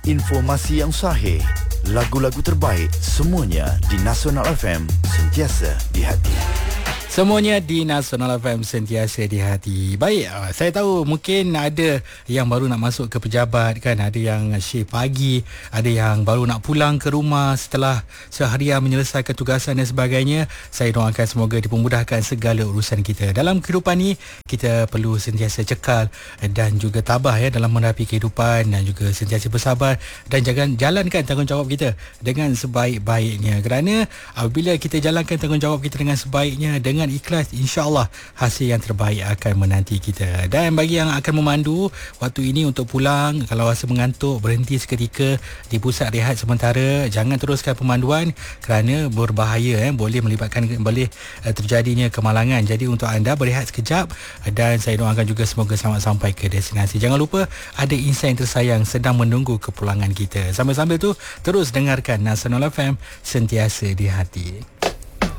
Informasi yang sahih, lagu-lagu terbaik, semuanya di Nasional FM, sentiasa di hati. Semuanya di Nasional FM, sentiasa di hati. Baik, saya tahu mungkin ada yang baru nak masuk ke pejabat kan, ada yang shift pagi, ada yang baru nak pulang ke rumah setelah seharian menyelesaikan tugasan dan sebagainya. Saya doakan semoga dipermudahkan segala urusan kita. Dalam kehidupan ni, kita perlu sentiasa cekal dan juga tabah dalam menghadapi kehidupan, dan juga sentiasa bersabar dan jalankan tanggungjawab kita dengan sebaik-baiknya. Kerana apabila kita jalankan tanggungjawab kita dengan sebaiknya, dengan ikhlas, insya-Allah hasil yang terbaik akan menanti kita. Dan bagi yang akan memandu waktu ini untuk pulang, kalau rasa mengantuk, berhenti seketika di pusat rehat sementara, jangan teruskan pemanduan kerana berbahaya, boleh terjadinya kemalangan. Jadi untuk anda berehat sekejap, dan saya doakan juga semoga selamat sampai ke destinasi. Jangan lupa ada insan yang tersayang sedang menunggu kepulangan kita. Sambil-sambil tu terus dengarkan Nasional FM, sentiasa di hati.